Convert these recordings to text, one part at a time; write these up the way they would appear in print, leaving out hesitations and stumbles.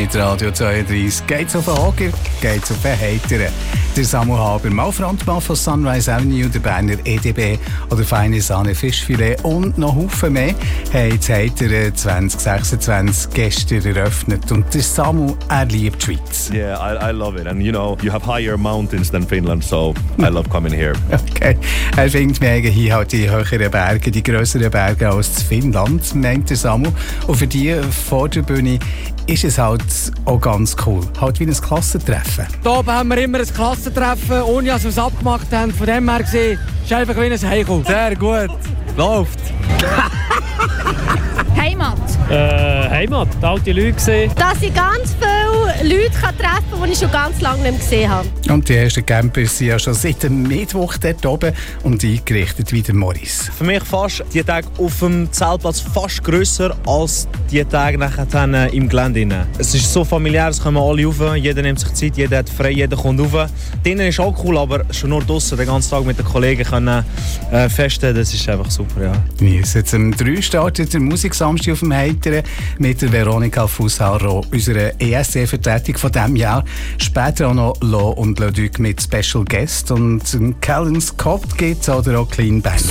mit Radio 32 geht's auf den Hocker, geht's auf den Heiteren. Der Samuel Haber, mal Frontmann von Sunrise Avenue, der Berner EDB oder Feine Sahne Fischfilet und noch Haufen mehr haben das Heiteren 2026 gestern eröffnet. Und der Samuel, er liebt die Schweiz. Yeah, I love it. And you know, you have higher mountains than Finland, so I love coming here. Okay. Er findet, wir haben hier halt die höheren Berge, die grösseren Berge als in Finnland, meint der Samuel. Und für die vor der Bühne ist es halt auch ganz cool. Halt wie ein Klassentreffen. Hier oben haben wir immer ein Klassentreffen, ohne dass wir es abgemacht haben. Von dem her gesehen, ist es einfach wie ein Heimkommen. Sehr gut. Läuft. Heimat. Heimat, alte Leute gesehen. Dass ich ganz viele Leute treffen kann, die ich schon ganz lange nicht mehr gesehen habe. Und die ersten Camper sind ja schon seit dem Mittwoch dort oben und eingerichtet wie der Morris. Für mich fast die Tage auf dem Zeltplatz fast grösser als die Tage nachher im Gelände. Es ist so familiär, es kommen alle rauf, jeder nimmt sich Zeit, jeder hat frei, jeder kommt rauf. Drinnen ist auch cool, aber schon nur draussen den ganzen Tag mit den Kollegen können festen, das ist einfach super, ja. Jetzt um 3 startet der Musiksamstag auf dem Heiteren mit der Veronika Fusaro, unserer ESC-Vertretung von diesem Jahr. Später auch noch Lo und Leduc mit Special Guest und Callan Scott gibt es oder auch Clean Bandit.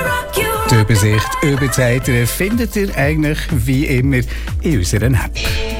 Die Übersicht über das Heiteren findet ihr eigentlich wie immer in unserer App.